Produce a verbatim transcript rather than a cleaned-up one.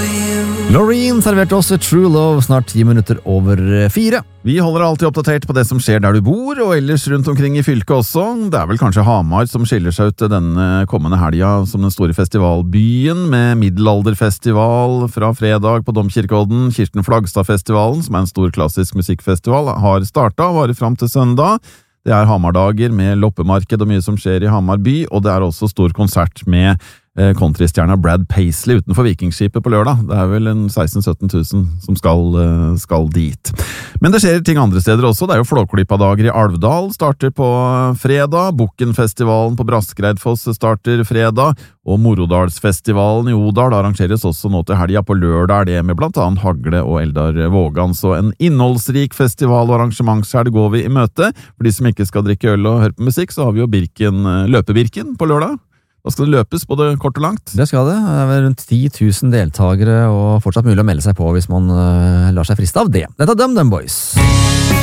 Loreen serverte oss True Love snart ti minutter over fire. Vi holder alltid oppdatert på det som skjer der du bor, og ellers rundt omkring i fylket også. Det er vel kanskje Hamar som skiller seg ut denne kommende helga som den store festivalbyen, med middelalderfestival fra fredag på Domkirkeodden. Kirsten Flagstad-festivalen, som er en stor klassisk musikkfestival, har startet og varer fram til søndag. Det er Hamardager med loppemarked og mye som skjer i Hamar by, og det er også stor konsert med countrystjerna Brad Paisley utenfor Vikingskipet på lørdag. Det er vel en seksten til sytten tusen som skal, skal dit. Men det skjer ting andre steder også. Det er jo Flåklypa-dager i Alvdal starter på fredag, Bukkenfestivalen på Braskreidfoss starter fredag, og Morodalsfestivalen i Odal arrangeres også nå til helga. På lørdag er det med blant annet Hagle og Eldar Vågan. Så en innholdsrik festival- og arrangementshelg går vi i møte. For de som ikke skal drikke øl og høre på musikk, så har vi jo Birken, Løpebirken på lørdag. Da skal det løpes både kort og langt. Det skal det. Det er vel rundt ti tusen deltagere, og fortsatt mulig å melde seg på hvis man uh, lar seg friste av det. Dette er Dum Dum Boys.